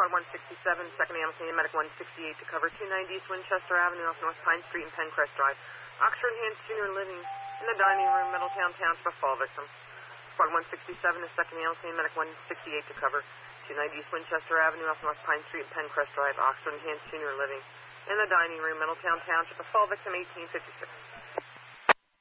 Squad 167, 2nd Ambulance Unit Medic 168 to cover 290 East Winchester Avenue off North Pine Street and Pencrest Drive. Oxford Hand Senior Living in the dining room, Middletown Township, a fall victim. Squad 167 is 2nd Ambulance Unit Medic 168 to cover 290 East Winchester Avenue off North Pine Street and Pencrest Drive. Oxford Hand Senior Living in the dining room, Middletown Township, a fall victim 1856.